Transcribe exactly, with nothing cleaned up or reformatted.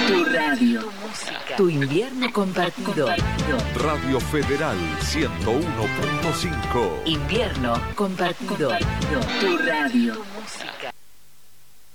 Tu radio. Tu música. Tu invierno compartido. Radio Federal ciento uno punto cinco. Invierno compartido. Tu radio. Tu música.